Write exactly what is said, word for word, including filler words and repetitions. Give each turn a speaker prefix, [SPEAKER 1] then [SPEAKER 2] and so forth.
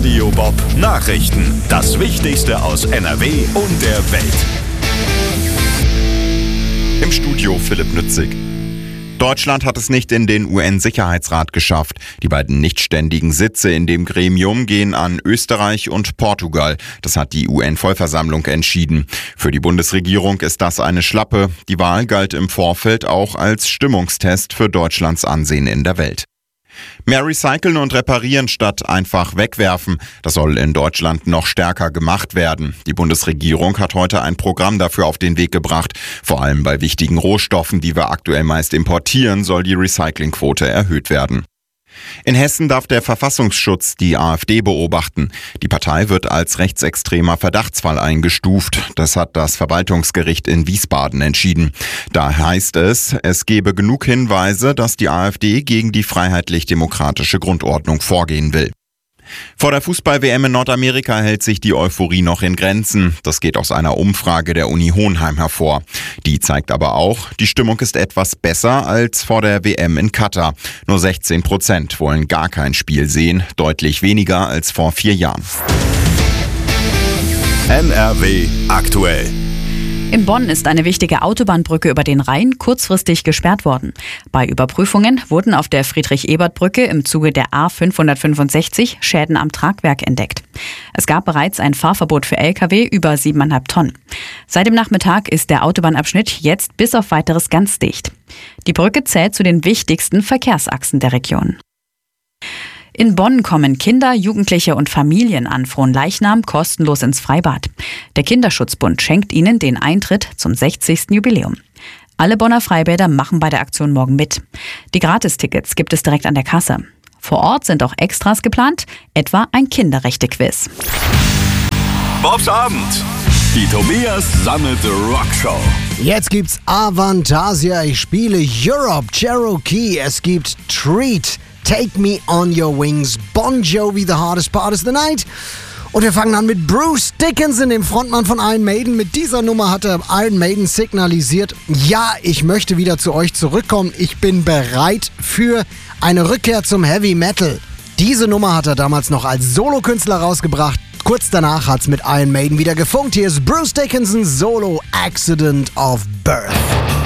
[SPEAKER 1] Radio Bob Nachrichten. Das Wichtigste aus N R W und der Welt.
[SPEAKER 2] Im Studio Philipp Nützig. Deutschland hat es nicht in den U N-Sicherheitsrat geschafft. Die beiden nichtständigen Sitze in dem Gremium gehen an Österreich und Portugal. Das hat die U N-Vollversammlung entschieden. Für die Bundesregierung ist das eine Schlappe. Die Wahl galt im Vorfeld auch als Stimmungstest für Deutschlands Ansehen in der Welt. Mehr recyceln und reparieren statt einfach wegwerfen. Das soll in Deutschland noch stärker gemacht werden. Die Bundesregierung hat heute ein Programm dafür auf den Weg gebracht. Vor allem bei wichtigen Rohstoffen, die wir aktuell meist importieren, soll die Recyclingquote erhöht werden. In Hessen darf der Verfassungsschutz die AfD beobachten. Die Partei wird als rechtsextremer Verdachtsfall eingestuft. Das hat das Verwaltungsgericht in Wiesbaden entschieden. Da heißt es, es gebe genug Hinweise, dass die AfD gegen die freiheitlich-demokratische Grundordnung vorgehen will. Vor der Fußball-W M in Nordamerika hält sich die Euphorie noch in Grenzen. Das geht aus einer Umfrage der Uni Hohenheim hervor. Die zeigt aber auch, die Stimmung ist etwas besser als vor der W M in Katar. Nur sechzehn Prozent wollen gar kein Spiel sehen, deutlich weniger als vor vier Jahren.
[SPEAKER 1] N R W aktuell.
[SPEAKER 3] In Bonn ist eine wichtige Autobahnbrücke über den Rhein kurzfristig gesperrt worden. Bei Überprüfungen wurden auf der Friedrich-Ebert-Brücke im Zuge der A fünfhundertfünfundsechzig Schäden am Tragwerk entdeckt. Es gab bereits ein Fahrverbot für L K W über siebeneinhalb Tonnen. Seit dem Nachmittag ist der Autobahnabschnitt jetzt bis auf Weiteres ganz dicht. Die Brücke zählt zu den wichtigsten Verkehrsachsen der Region. In Bonn kommen Kinder, Jugendliche und Familien an Fronleichnam kostenlos ins Freibad. Der Kinderschutzbund schenkt ihnen den Eintritt zum sechzigsten Jubiläum. Alle Bonner Freibäder machen bei der Aktion morgen mit. Die Gratistickets gibt es direkt an der Kasse. Vor Ort sind auch Extras geplant, etwa ein Kinderrechte-Quiz.
[SPEAKER 1] Bobs Abend. Die Tobias Sammelte Rockshow.
[SPEAKER 4] Jetzt gibt's Avantasia, ich spiele Europe, Cherokee, es gibt Treat, Take Me On Your Wings, Bon Jovi, The Hardest Part Is The Night. Und wir fangen an mit Bruce Dickinson, dem Frontmann von Iron Maiden. Mit dieser Nummer hat er Iron Maiden signalisiert, ja, ich möchte wieder zu euch zurückkommen. Ich bin bereit für eine Rückkehr zum Heavy Metal. Diese Nummer hat er damals noch als Solokünstler rausgebracht. Kurz danach hat's mit Iron Maiden wieder gefunkt. Hier ist Bruce Dickinson Solo Accident of Birth.